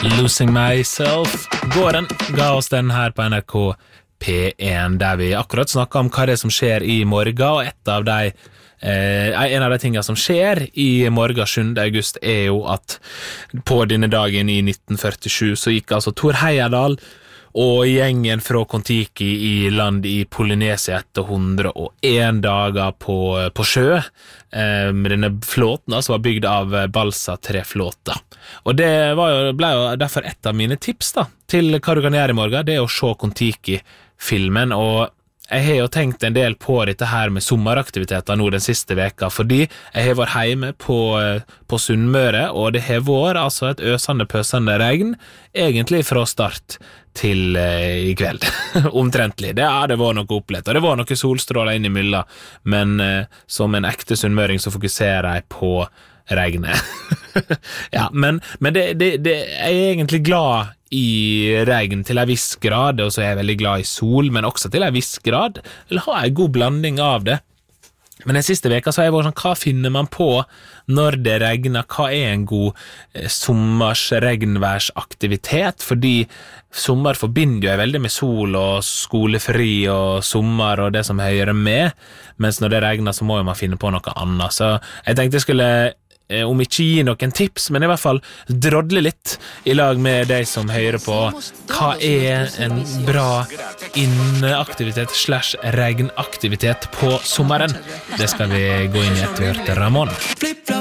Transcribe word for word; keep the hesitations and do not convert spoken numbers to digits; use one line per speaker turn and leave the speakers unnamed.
Losing Myself. Gården ga oss den her på N R K P én, der vi akkurat snakket om hva det er som skjer i morgen, og et av de eh, en av de tingene som skjer i morgen sjuende august er jo at på denne dagen i nitten førtisju så gikk altså Thor Heyerdahl og gjengen fra Kon-Tiki i land i Polynesia etter hundre og en dager på, på sjø. Eh, denne flåten altså var bygd av balsa tre flåter. Og det var jo, ble jo derfor et av mine tips da, til hva du kan gjøre i morgen, det er å se Kon-Tiki-filmen, og jeg har jo tenkt en del på dette her med sommeraktiviteter nå den siste veka, fordi jeg har vært hjemme på, på Sunnmøre, og det har vært altså et øsende pøsende regn, egentlig fra start til eh, i kveld, omtrentlig. Det, ja, det var noe opplett, og det var noe solstråler inn i mylla, men eh, som en ekte sunnmøring så fokuserer jeg på regnet. Ja, men, men det, det, det, jeg er egentlig glad i regn til en viss grad, og så er jeg veldig glad i sol, men også til en viss grad. Eller har jeg god blanding av det. Men den siste veka så har jeg vært sånn, hva finner man på når det regner? Hva er en god eh, sommers regnværsaktivitet? Fordi sommer forbinder jeg veldig med sol og skolefri og sommer og det som hører med, mens når det regner så må man finne på noe annet. Så jeg tenkte jeg skulle om ikke gi noen tips, men i hvert fall drodle litt i lag med deg som hører på. Hva er en bra inneaktivitet slash regnaktivitet på sommeren? Det skal vi gå inn i etter hvert, Ramon.